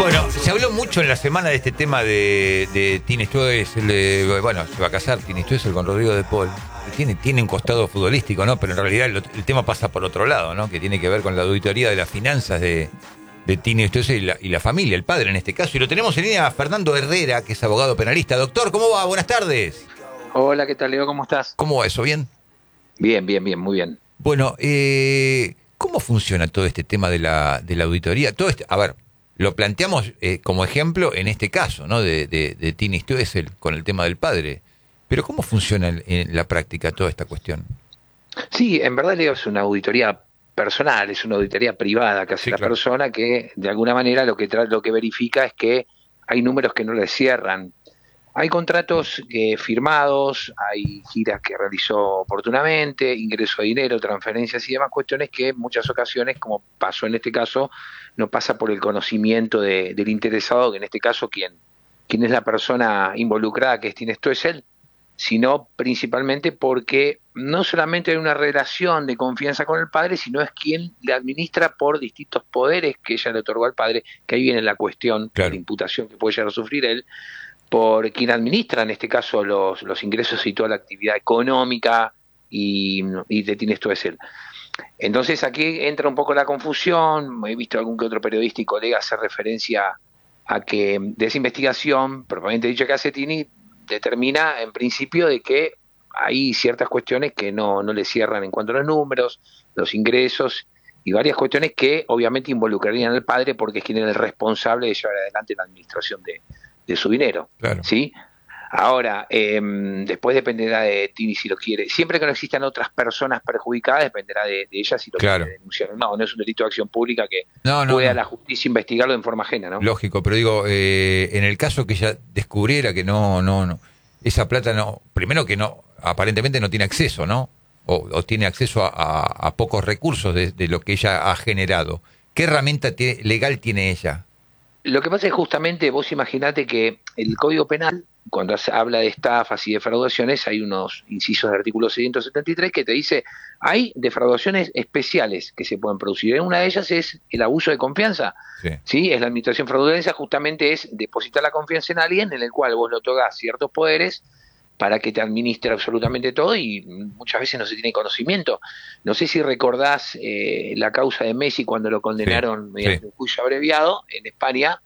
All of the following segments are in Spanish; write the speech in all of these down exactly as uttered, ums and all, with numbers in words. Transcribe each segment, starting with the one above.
Bueno, se habló mucho en la semana de este tema de, de Tini Stoessel, de, bueno, se va a casar Tini Stoessel con Rodrigo de Paul. Tiene, tiene un costado futbolístico, ¿no? Pero en realidad el, el tema pasa por otro lado, ¿no? Que tiene que ver con la auditoría de las finanzas de, de Tini Stoessel y la, y la familia, el padre en este caso. Y lo tenemos en línea a Fernando Herrera, que es abogado penalista. Doctor, ¿cómo va? Buenas tardes. Hola, ¿qué tal, Leo? ¿Cómo estás? ¿Cómo va eso? ¿Bien? Bien, bien, bien, muy bien. Bueno, eh, ¿cómo funciona todo este tema de la, de la auditoría? Todo este, a ver, lo planteamos eh, como ejemplo en este caso, ¿no? De, de, de Tini Stoessel con el tema del padre. Pero ¿cómo funciona en, en la práctica toda esta cuestión? Sí, en verdad, Leo, es una auditoría personal, es una auditoría privada que hace Sí, la claro. persona que, de alguna manera, lo que tra lo que verifica es que hay números que no le cierran. Hay contratos eh, firmados, hay giras que realizó oportunamente, ingreso de dinero, transferencias y demás cuestiones que en muchas ocasiones, como pasó en este caso, no pasa por el conocimiento de, del interesado, que en este caso, quien, quien es la persona involucrada, que es Tini Stoessel, sino principalmente porque no solamente hay una relación de confianza con el padre, sino es quien le administra por distintos poderes que ella le otorgó al padre, que ahí viene la cuestión, Claro. la imputación que puede llegar a sufrir él, por quien administra, en este caso, los, los ingresos y toda la actividad económica y, y de Tini Stoessel. Entonces aquí entra un poco la confusión, he visto algún que otro periodista y colega hacer referencia a que de esa investigación, propiamente dicho que hace Tini, determina en principio de que hay ciertas cuestiones que no, no le cierran en cuanto a los números, los ingresos y varias cuestiones que obviamente involucrarían al padre porque es quien es el responsable de llevar adelante la administración de, de su dinero, Claro. ¿sí? Ahora, eh, después dependerá de Tini si lo quiere. Siempre que no existan otras personas perjudicadas, dependerá de, de ella si lo Claro. quiere denunciar o no. No es un delito de acción pública que No, no, pueda no. la justicia investigarlo en forma ajena, ¿no? Lógico, pero digo, eh, en el caso que ella descubriera que no, no, no, esa plata no, primero que no, aparentemente no tiene acceso, ¿no? O, o tiene acceso a, a, a pocos recursos de, de lo que ella ha generado. ¿Qué herramienta tiene, legal tiene ella? Lo que pasa es justamente, vos imaginate que el Código Penal, cuando se habla de estafas y defraudaciones, hay unos incisos del artículo seiscientos setenta y tres que te dice, hay defraudaciones especiales que se pueden producir. Una de ellas es el abuso de confianza. Sí. ¿Sí? Es la administración fraudulenta, justamente es depositar la confianza en alguien en el cual vos le otorgás ciertos poderes para que te administre absolutamente todo y muchas veces no se tiene conocimiento. No sé si recordás eh, la causa de Messi cuando lo condenaron Sí, mediante sí. un juicio abreviado en España,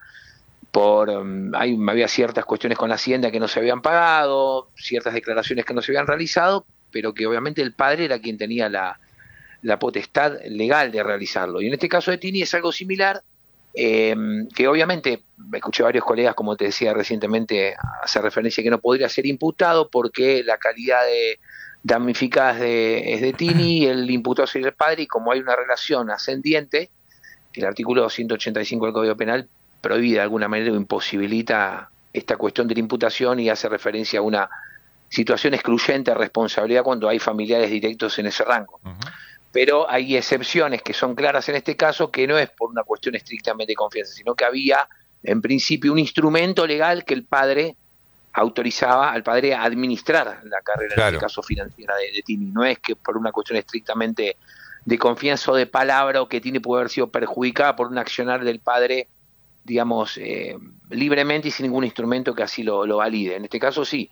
por um, hay, había ciertas cuestiones con la Hacienda que no se habían pagado, ciertas declaraciones que no se habían realizado, pero que obviamente el padre era quien tenía la, la potestad legal de realizarlo. Y en este caso de Tini es algo similar, eh, que obviamente escuché varios colegas, como te decía recientemente, hacer referencia a que no podría ser imputado porque la calidad de damnificadas de, es de Tini, el imputado sería el padre, y como hay una relación ascendiente, el artículo ciento ochenta y cinco del Código Penal prohíbe de alguna manera o imposibilita esta cuestión de la imputación y hace referencia a una situación excluyente de responsabilidad cuando hay familiares directos en ese rango. Uh-huh. Pero hay excepciones que son claras en este caso, que no es por una cuestión estrictamente de confianza, sino que había en principio un instrumento legal que el padre autorizaba al padre a administrar la carrera, Claro. en este caso financiera de, de Tini. No es que por una cuestión estrictamente de confianza o de palabra o que Tini puede haber sido perjudicada por un accionar del padre, digamos, eh, libremente y sin ningún instrumento que así lo, lo valide. En este caso sí,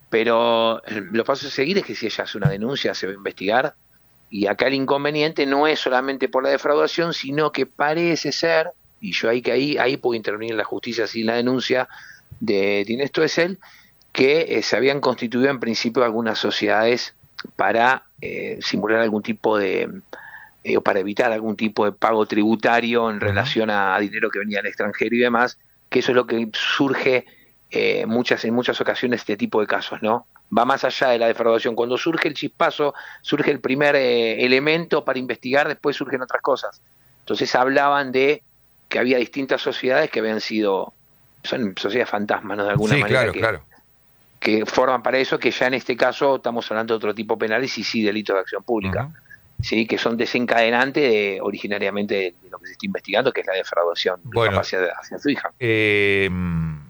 pero los pasos a seguir es que si ella hace una denuncia se va a investigar. Y acá el inconveniente no es solamente por la defraudación, sino que parece ser, y yo ahí que ahí, ahí puedo intervenir en la justicia sin la denuncia de Tini Stoessel, que eh, se habían constituido en principio algunas sociedades para eh, simular algún tipo de, eh, o para evitar algún tipo de pago tributario en Uh-huh. relación a, a dinero que venía del extranjero y demás, que eso es lo que surge eh, muchas, en muchas ocasiones este tipo de casos, ¿no? Va más allá de la defraudación. Cuando surge el chispazo, surge el primer eh, elemento para investigar, después surgen otras cosas. Entonces hablaban de que había distintas sociedades que habían sido, son sociedades fantasmas, ¿no? De alguna Sí, manera claro, que, claro. que forman para eso, que ya en este caso estamos hablando de otro tipo de penales y sí delitos de acción pública, Uh-huh. ¿sí? Que son desencadenantes de, originariamente de, de lo que se está investigando, que es la defraudación del Bueno, papá hacia, hacia su hija. eh,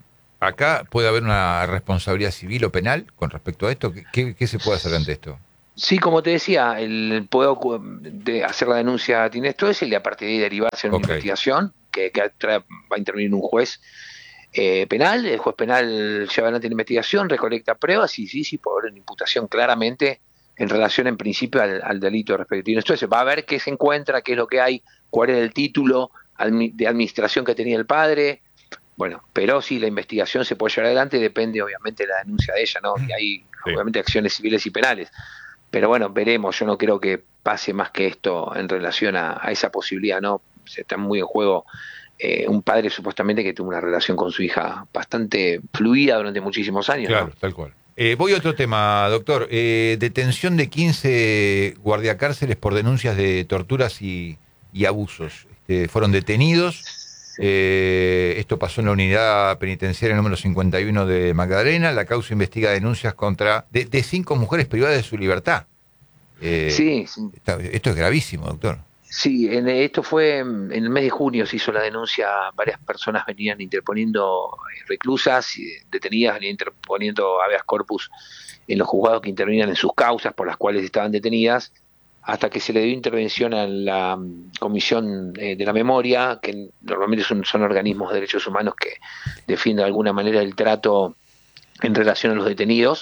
acá puede haber una responsabilidad civil o penal con respecto a esto. ¿Qué, qué, qué se puede hacer ante esto? Sí, como te decía, el, puedo cu- de hacer la denuncia a Tinesto y a partir de ahí derivarse en una Ok, investigación que, que tra- va a intervenir un juez eh, penal. El juez penal lleva adelante la investigación, recolecta pruebas y sí, sí, puede haber una imputación claramente en relación en principio al, al delito respectivo. Entonces va a ver qué se encuentra, qué es lo que hay, cuál es el título admi- de administración que tenía el padre. Bueno, pero sí, la investigación se puede llevar adelante, depende obviamente de la denuncia de ella, ¿no? Y hay sí. obviamente acciones civiles y penales. Pero bueno, veremos, yo no creo que pase más que esto en relación a, a esa posibilidad, ¿no? Se está muy en juego eh, un padre supuestamente que tuvo una relación con su hija bastante fluida durante muchísimos años, Claro, ¿no? tal cual. Eh, voy a otro tema, doctor. Eh, detención de quince guardiacárceles por denuncias de torturas y, y abusos. Este, fueron detenidos. Sí. Eh, esto pasó en la unidad penitenciaria número cincuenta y uno de Magdalena. La causa investiga denuncias contra de, de cinco mujeres privadas de su libertad. Eh, Sí, sí. está- esto es gravísimo, doctor. Sí, en, esto fue mm, en el mes de junio se hizo la denuncia, varias personas venían interponiendo eh, reclusas y detenidas, venían interponiendo habeas corpus en los juzgados que intervenían en sus causas por las cuales estaban detenidas, hasta que se le dio intervención a la mm, Comisión eh, de la Memoria, que normalmente son, son organismos de derechos humanos que defienden de alguna manera el trato en relación a los detenidos.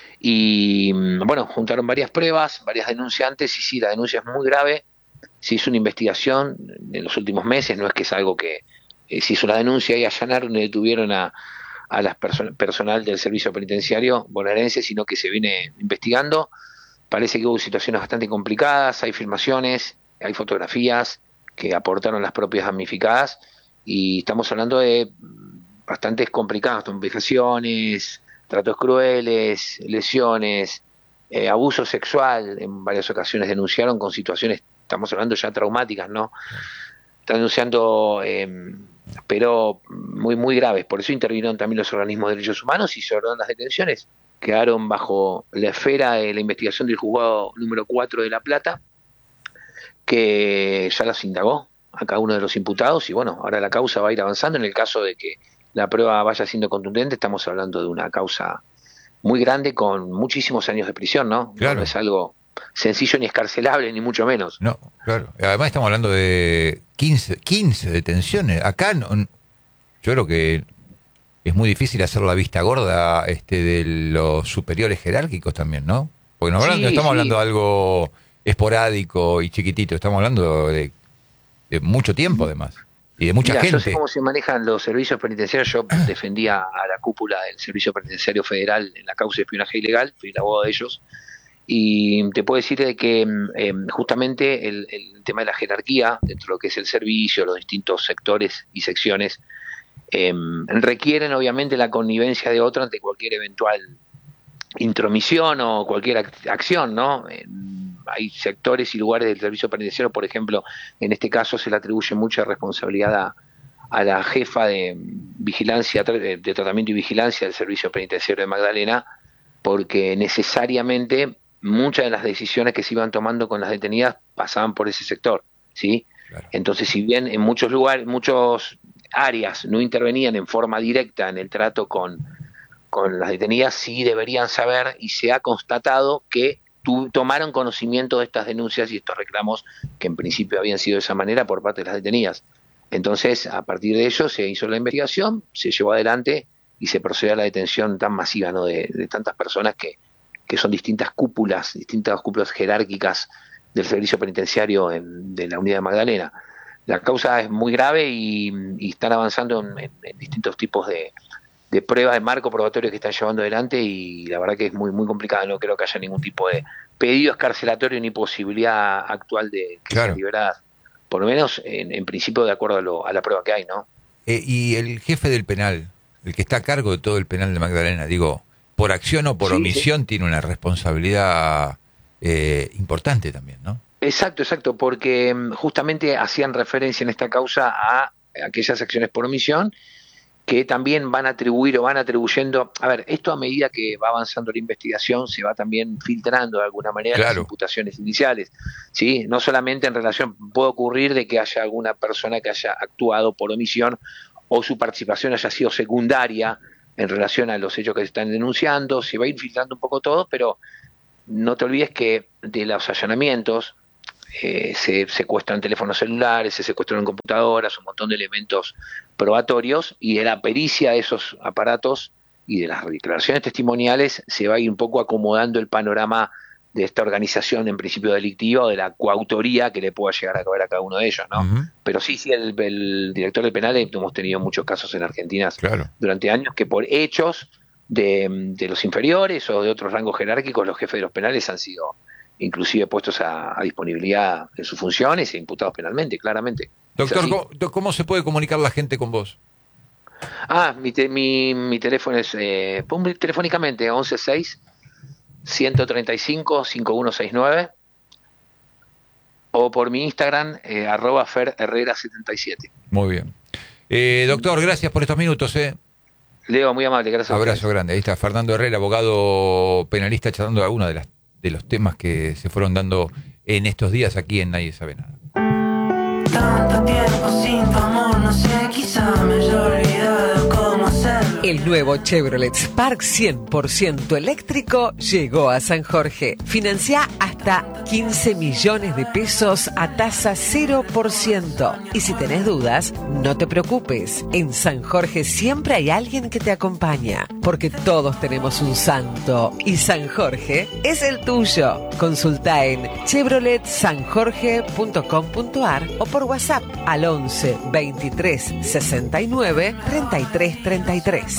Y mm, bueno, juntaron varias pruebas, varias denunciantes, y sí, la denuncia es muy grave. Se hizo una investigación en los últimos meses, no es que es algo que eh, se hizo la denuncia y allanaron y detuvieron a, a las perso personal del servicio penitenciario bonaerense, sino que se viene investigando. Parece que hubo situaciones bastante complicadas, hay filmaciones, hay fotografías que aportaron las propias damnificadas y estamos hablando de bastantes complicados, vejaciones, tratos crueles, lesiones, eh, abuso sexual, en varias ocasiones denunciaron con situaciones, estamos hablando ya traumáticas, ¿no? Están denunciando, eh, pero muy, muy graves. Por eso intervinieron también los organismos de derechos humanos y se ordenaron las detenciones. Quedaron bajo la esfera de la investigación del juzgado número cuatro de La Plata, que ya las indagó a cada uno de los imputados y bueno, ahora la causa va a ir avanzando. En el caso de que la prueba vaya siendo contundente, estamos hablando de una causa muy grande con muchísimos años de prisión, ¿no? No, no Claro. es algo sencillo ni escarcelable, ni mucho menos. No, claro. Además estamos hablando de quince, quince detenciones. Acá no, yo creo que es muy difícil hacer la vista gorda este, de los superiores jerárquicos también, ¿no? Porque no, hablando- no Sí, estamos hablando sí. de algo esporádico y chiquitito, estamos hablando de, de mucho tiempo además y de mucha Mira, yo sé gente. cómo se manejan los servicios penitenciarios. Yo defendía a la cúpula del Servicio Penitenciario Federal en la causa de espionaje ilegal, fui el abogado de ellos. Y te puedo decir de que eh, justamente el, el tema de la jerarquía dentro de lo que es el servicio, los distintos sectores y secciones, eh, requieren obviamente la connivencia de otro ante cualquier eventual intromisión o cualquier ac acción, ¿no? Eh, hay sectores y lugares del servicio penitenciario, por ejemplo, en este caso se le atribuye mucha responsabilidad a, a la jefa de vigilancia, de, de tratamiento y vigilancia del servicio penitenciario de Magdalena, porque necesariamente muchas de las decisiones que se iban tomando con las detenidas pasaban por ese sector, ¿sí? Claro. Entonces, si bien en muchos lugares, muchos áreas no intervenían en forma directa en el trato con, con las detenidas, sí deberían saber y se ha constatado que tu, tomaron conocimiento de estas denuncias y estos reclamos que en principio habían sido de esa manera por parte de las detenidas. Entonces, a partir de ello se hizo la investigación, se llevó adelante y se procedió a la detención tan masiva, ¿no? de, de tantas personas que, que son distintas cúpulas, distintas cúpulas jerárquicas del servicio penitenciario en, de la unidad de Magdalena. La causa es muy grave y, y están avanzando en, en, en distintos tipos de, de pruebas de marco probatorio que están llevando adelante y la verdad que es muy muy complicado. No creo que haya ningún tipo de pedido escarcelatorio ni posibilidad actual de que sean Claro. liberadas, por lo menos en, en principio de acuerdo a, lo, a la prueba que hay, ¿no? Eh, y el jefe del penal, el que está a cargo de todo el penal de Magdalena, digo, por acción o por Sí, sí. omisión tiene una responsabilidad eh, importante también, ¿no? Exacto, exacto, porque mm, justamente hacían referencia en esta causa a aquellas acciones por omisión que también van a atribuir o van atribuyendo, a ver, esto a medida que va avanzando la investigación se va también filtrando de alguna manera las Claro, imputaciones iniciales, ¿sí? No solamente en relación, puede ocurrir de que haya alguna persona que haya actuado por omisión o su participación haya sido secundaria en relación a los hechos que se están denunciando, se va a ir filtrando un poco todo, pero no te olvides que de los allanamientos eh, se secuestran teléfonos celulares, se secuestran computadoras, un montón de elementos probatorios, y de la pericia de esos aparatos y de las declaraciones testimoniales se va a ir un poco acomodando el panorama de esta organización en principio delictiva o de la coautoría que le pueda llegar a caber a cada uno de ellos, ¿no? Uh-huh. Pero sí, sí, el, el director del penal, hemos tenido muchos casos en Argentina claro. durante años que por hechos de, de los inferiores o de otros rangos jerárquicos, los jefes de los penales han sido inclusive puestos a, a disponibilidad en sus funciones e imputados penalmente, claramente. Doctor, ¿cómo, ¿cómo se puede comunicar la gente con vos? Ah, mi, te, mi, mi teléfono es eh, telefónicamente once seis ciento treinta y cinco cincuenta y uno sesenta y nueve o por mi Instagram eh, arroba fer herrera setenta y siete. Muy bien. Eh, doctor, gracias por estos minutos. Eh. Leo, muy amable, gracias. Abrazo grande. Ahí está Fernando Herrera, abogado penalista, charlando de algunos de, las, de los temas que se fueron dando en estos días aquí en Nadie Sabe Nada. Tanto tiempo sin tu amor, no sé, quizá me haya olvidado cómo hacerlo. El nuevo Chevrolet Spark cien por ciento eléctrico llegó a San Jorge. Financia hasta quince millones de pesos a tasa cero por ciento. Y si tenés dudas, no te preocupes. En San Jorge siempre hay alguien que te acompaña, porque todos tenemos un santo y San Jorge es el tuyo. Consulta en chevrolet san jorge punto com punto a r o por WhatsApp al once veintitrés sesenta y nueve treinta y tres treinta y tres.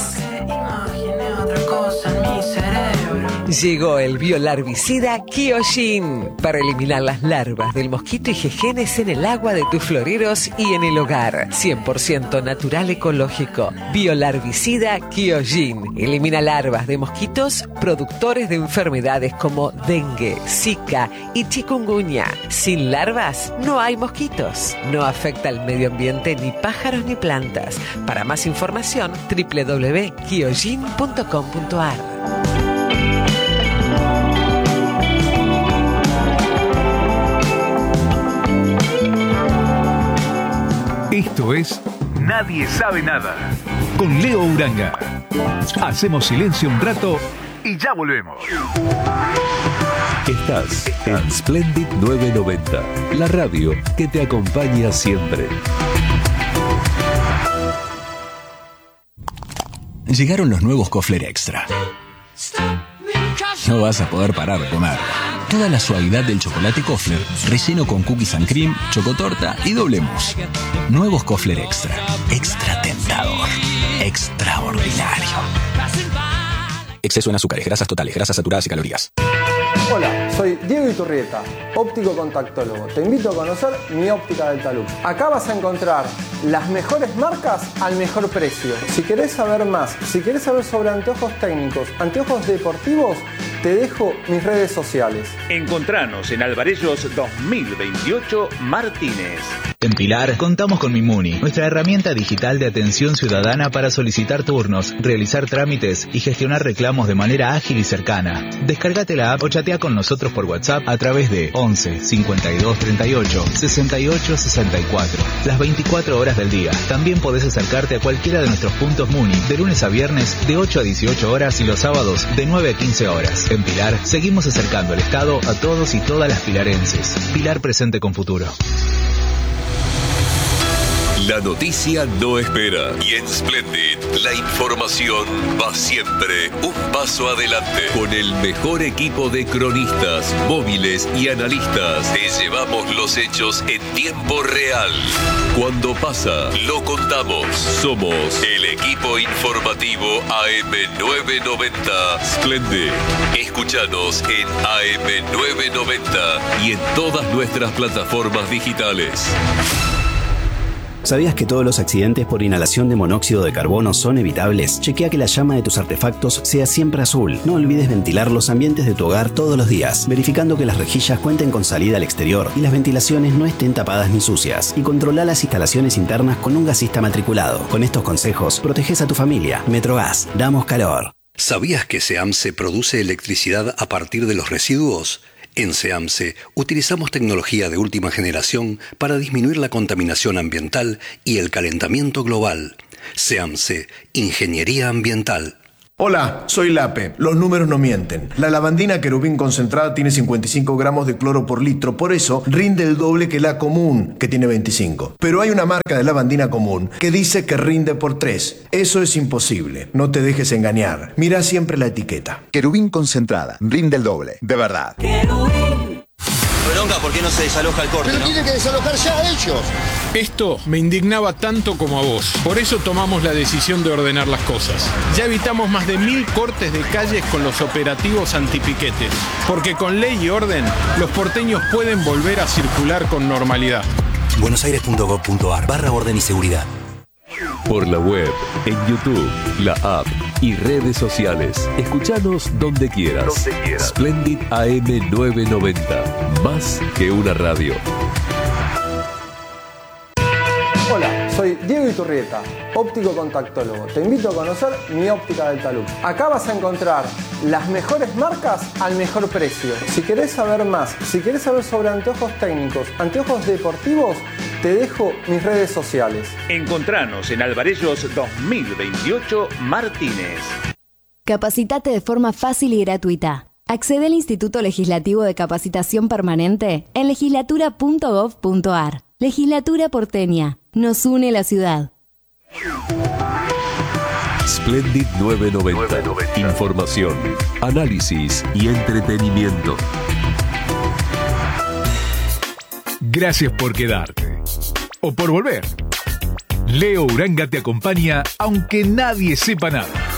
Llegó el biolarvicida Kyojin para eliminar las larvas del mosquito y jejenes en el agua de tus floreros y en el hogar. cien por ciento natural ecológico. Biolarvicida Kyojin elimina larvas de mosquitos productores de enfermedades como dengue, zika y chikungunya. Sin larvas no hay mosquitos. No afecta al medio ambiente ni pájaros ni plantas. Para más información, doble u doble u doble u punto kyojin punto com punto a r. Esto es Nadie Sabe Nada, con Leo Uranga. Hacemos silencio un rato y ya volvemos. Estás en Splendid novecientos noventa, la radio que te acompaña siempre. Llegaron los nuevos Kofler Extra. No vas a poder parar de comer. Toda la suavidad del chocolate Kofler, relleno con cookies and cream, chocotorta y doble mousse. Nuevos Kofler Extra. Extra tentador. Extraordinario. Exceso en azúcares, grasas totales, grasas saturadas y calorías. Hola, soy Diego Iturrieta, óptico contactólogo. Te invito a conocer mi óptica del talud. Acá vas a encontrar las mejores marcas al mejor precio. Si querés saber más, si querés saber sobre anteojos técnicos, anteojos deportivos, te dejo mis redes sociales. Encontranos en Alvarellos dos mil veintiocho Martínez. En Pilar contamos con Mimuni, nuestra herramienta digital de atención ciudadana para solicitar turnos, realizar trámites y gestionar reclamos de manera ágil y cercana. Descárgate la app o chatea con nosotros por WhatsApp a través de once cincuenta y dos treinta y ocho sesenta y ocho sesenta y cuatro. Las veinticuatro horas del día. También podés acercarte a cualquiera de nuestros puntos Muni de lunes a viernes de ocho a dieciocho horas y los sábados de nueve a quince horas. En Pilar seguimos acercando el Estado a todos y todas las pilarenses. Pilar presente con futuro. La noticia no espera y en Splendid la información va siempre un paso adelante. Con el mejor equipo de cronistas, móviles y analistas, te llevamos los hechos en tiempo real. Cuando pasa, lo contamos. Somos el equipo informativo A M novecientos noventa Splendid. Escúchanos en A M novecientos noventa y en todas nuestras plataformas digitales. ¿Sabías que todos los accidentes por inhalación de monóxido de carbono son evitables? Chequea que la llama de tus artefactos sea siempre azul. No olvides ventilar los ambientes de tu hogar todos los días, verificando que las rejillas cuenten con salida al exterior y las ventilaciones no estén tapadas ni sucias. Y controla las instalaciones internas con un gasista matriculado. Con estos consejos, proteges a tu familia. Metrogas, damos calor. ¿Sabías que SEAMSE produce electricidad a partir de los residuos? En SEAMSE utilizamos tecnología de última generación para disminuir la contaminación ambiental y el calentamiento global. SEAMSE, Ingeniería Ambiental. Hola, soy Lape. Los números no mienten. La lavandina Querubín concentrada tiene cincuenta y cinco gramos de cloro por litro, por eso rinde el doble que la común, que tiene veinticinco. Pero hay una marca de lavandina común que dice que rinde por tres. Eso es imposible. No te dejes engañar. Mira siempre la etiqueta. Querubín concentrada. Rinde el doble. De verdad. Querubín. Bronca, ¿por qué no se desaloja el corte? Pero ¿no? tiene que desalojar ya a ellos. Esto me indignaba tanto como a vos. Por eso tomamos la decisión de ordenar las cosas. Ya evitamos más de mil cortes de calles con los operativos antipiquetes. Porque con ley y orden, los porteños pueden volver a circular con normalidad. buenosaires.gov.ar barra orden y seguridad. Por la web, en YouTube, la app y redes sociales. Escuchanos donde quieras. Donde quieras. Splendid A M novecientos noventa. Más que una radio. Hola, soy Diego Iturrieta, óptico contactólogo. Te invito a conocer mi óptica del talud. Acá vas a encontrar las mejores marcas al mejor precio. Si querés saber más, si querés saber sobre anteojos técnicos, anteojos deportivos, te dejo mis redes sociales. Encontranos en Alvarellos dos mil veintiocho Martínez. Capacitate de forma fácil y gratuita. Accede al Instituto Legislativo de Capacitación Permanente en legislatura punto gov punto ar. Legislatura porteña. Nos une la ciudad. Splendid novecientos noventa. Información, análisis y entretenimiento. Gracias por quedarte. O por volver. Leo Uranga te acompaña aunque nadie sepa nada.